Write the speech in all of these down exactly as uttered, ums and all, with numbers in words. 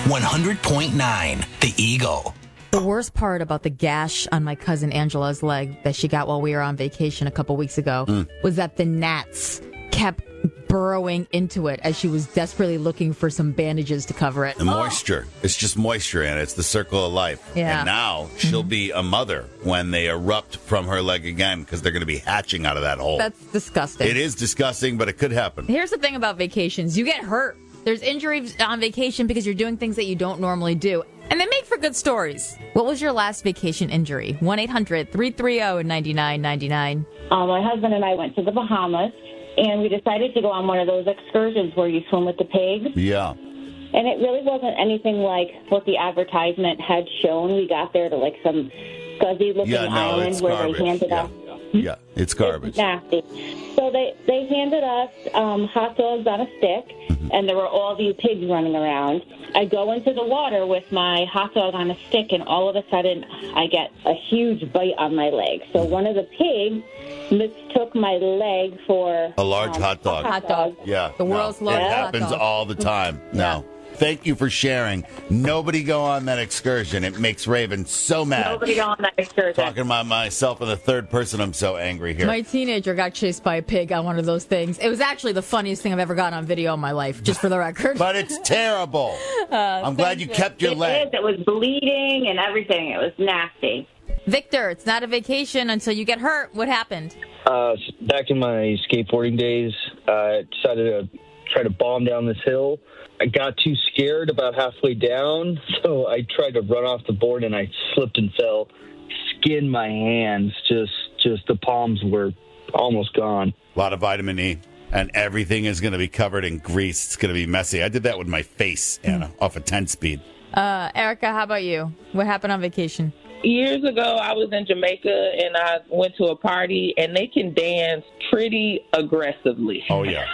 one hundred point nine The Eagle. The worst part about the gash on my cousin Angela's leg that she got while we were on vacation a couple weeks ago mm. was that the gnats kept burrowing into it as she was desperately looking for some bandages to cover it. The moisture. Oh. It's just moisture, and it's the circle of life. Yeah. And now she'll mm-hmm. be a mother when they erupt from her leg again because they're going to be hatching out of that hole. That's disgusting. It is disgusting, but it could happen. Here's the thing about vacations. You get hurt. There's injuries on vacation because you're doing things that you don't normally do. And they make for good stories. What was your last vacation injury? one eight hundred three three zero nine nine nine nine. Uh, my husband and I went to the Bahamas, and we decided to go on one of those excursions where you swim with the pigs. Yeah. And it really wasn't anything like what the advertisement had shown. We got there to like some scuzzy-looking yeah, no, island it's where garbage. they handed yeah. us... Yeah, it's garbage. It's nasty. So they, they handed us um, hot dogs on a stick, mm-hmm. and there were all these pigs running around. I go into the water with my hot dog on a stick, and all of a sudden I get a huge bite on my leg. So one of the pigs mistook my leg for... A large um, hot dog. A hot dog. Yeah. The world's no, largest It hot happens dog. all the time. Yeah. No. Thank you for sharing. Nobody go on that excursion. It makes Raven so mad. Nobody go on that excursion. Talking about myself in the third person, I'm so angry here. My teenager got chased by a pig on one of those things. It was actually the funniest thing I've ever gotten on video in my life, just for the record. But it's terrible. Uh, I'm glad you, you kept your it leg. Is. It was bleeding and everything. It was nasty. Victor, it's not a vacation until you get hurt. What happened? Uh, back in my skateboarding days, I decided to try to bomb down this hill. I got too scared about halfway down, so I tried to run off the board, and I slipped and fell, skinned my hands. Just, just the palms were almost gone. A lot of vitamin E, and everything is going to be covered in grease. It's going to be messy. I did that with my face, Anna, mm. off a ten speed. Uh, Erica, how about you? What happened on vacation? Years ago, I was in Jamaica, and I went to a party, and they can dance pretty aggressively. Oh, yeah.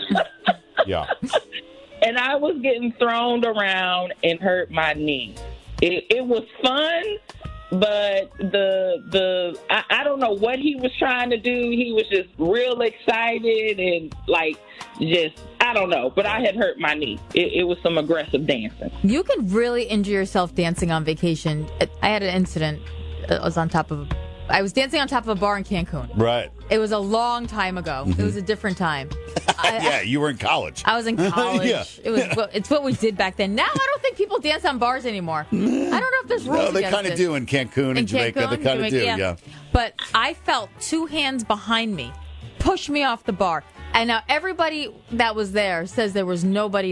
Yeah. And I was getting thrown around and hurt my knee. It, it was fun, but the the I, I don't know what he was trying to do. He was just real excited and like just I don't know. But I had hurt my knee. It, it was some aggressive dancing. You could really injure yourself dancing on vacation. I had an incident. I was on top of. I was dancing on top of a bar in Cancun. Right. It was a long time ago. Mm-hmm. It was a different time. I, yeah, you were in college. I was in college. yeah. It was. Yeah. It's what we did back then. Now I don't think people dance on bars anymore. I don't know if there's rules. No, they kind of do in Cancun and Jamaica. Cancun, they kind of do. Yeah. yeah. But I felt two hands behind me push me off the bar, and now everybody that was there says there was nobody